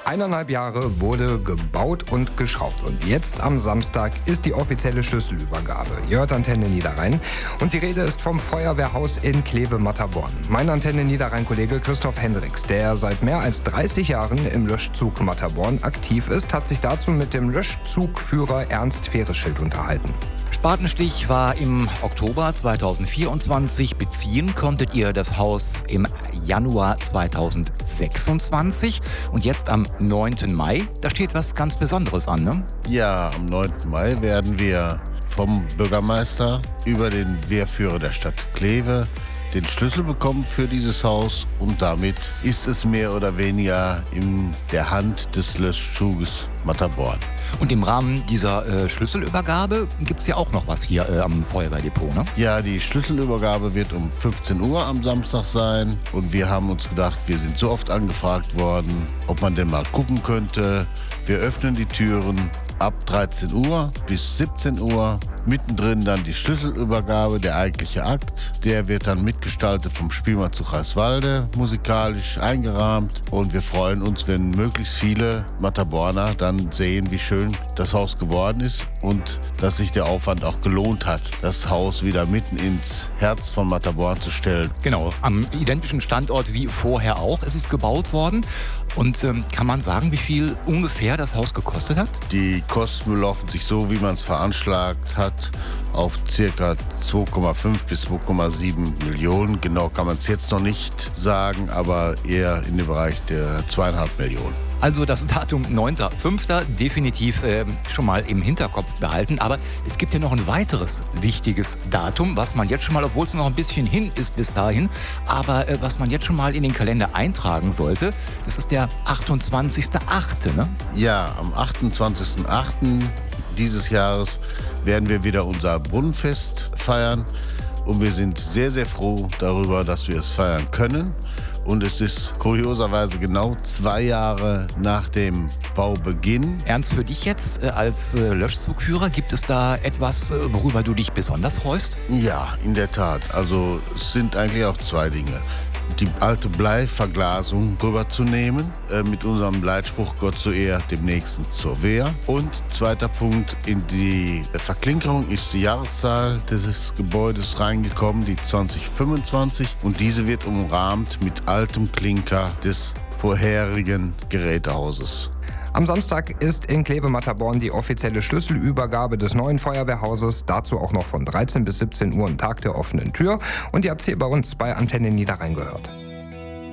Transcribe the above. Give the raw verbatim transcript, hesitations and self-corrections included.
Eineinhalb Jahre wurde gebaut und geschraubt und jetzt am Samstag ist die offizielle Schlüsselübergabe. Ihr hört Antenne Niederrhein und die Rede ist vom Feuerwehrhaus in Kleve-Matterborn. Mein Antenne Niederrhein-Kollege Christoph Hendricks, der seit mehr als dreißig Jahren im Löschzug Matterborn aktiv ist, hat sich dazu mit dem Löschzugführer Ernst Fehreschild unterhalten. Spatenstich war im Oktober zweitausendvierundzwanzig. Beziehen konntet ihr das Haus im Januar zweitausendsechsundzwanzig. Und jetzt am neunten Mai, da steht was ganz Besonderes an, ne? Ja, am neunten Mai werden wir vom Bürgermeister über den Wehrführer der Stadt Kleve den Schlüssel bekommen für dieses Haus. Und damit ist es mehr oder weniger in der Hand des Löschzuges Matterborn. Und im Rahmen dieser äh, Schlüsselübergabe gibt es ja auch noch was hier äh, am Feuerwehrdepot, ne? Ja, die Schlüsselübergabe wird um fünfzehn Uhr am Samstag sein. Und wir haben uns gedacht, wir sind so oft angefragt worden, ob man denn mal gucken könnte. Wir öffnen die Türen ab dreizehn Uhr bis siebzehn Uhr. Mittendrin dann die Schlüsselübergabe, der eigentliche Akt. Der wird dann mitgestaltet vom Spielmannszug Reichswalde, musikalisch eingerahmt. Und wir freuen uns, wenn möglichst viele Matterborner dann sehen, wie schön das Haus geworden ist und dass sich der Aufwand auch gelohnt hat, das Haus wieder mitten ins Herz von Matterborn zu stellen. Genau, am identischen Standort wie vorher auch. Es ist gebaut worden. Und ähm, kann man sagen, wie viel ungefähr das Haus gekostet hat? Die Kosten belaufen sich so, wie man es veranschlagt hat, auf ca. zwei Komma fünf bis zwei Komma sieben Millionen. Genau kann man es jetzt noch nicht sagen, aber eher in dem Bereich der zweieinhalb Millionen. Also das Datum neunter fünfter definitiv äh, schon mal im Hinterkopf behalten. Aber es gibt ja noch ein weiteres wichtiges Datum, was man jetzt schon mal, obwohl es noch ein bisschen hin ist bis dahin, aber äh, was man jetzt schon mal in den Kalender eintragen sollte. Das ist der achtundzwanzigster achte, ne? Ja, am achtundzwanzigsten achten dieses Jahres werden wir wieder unser Brunnenfest feiern. Und wir sind sehr, sehr froh darüber, dass wir es feiern können. Und es ist kurioserweise genau zwei Jahre nach dem Baubeginn. Ernst, für dich jetzt äh, als äh, Löschzugführer, gibt es da etwas, äh, worüber du dich besonders freust? Ja, in der Tat. Also es sind eigentlich auch zwei Dinge. Die alte Bleiverglasung rüberzunehmen, äh, mit unserem Leitspruch Gott zur Ehr, dem Nächsten zur Wehr. Und zweiter Punkt, in die Verklinkerung ist die Jahreszahl des Gebäudes reingekommen, die zwanzig fünfundzwanzig. Und diese wird umrahmt mit altem Klinker des vorherigen Gerätehauses. Am Samstag ist in Kleve-Matterborn die offizielle Schlüsselübergabe des neuen Feuerwehrhauses. Dazu auch noch von dreizehn bis siebzehn Uhr ein Tag der offenen Tür. Und ihr habt es hier bei uns bei Antenne Niederrhein gehört.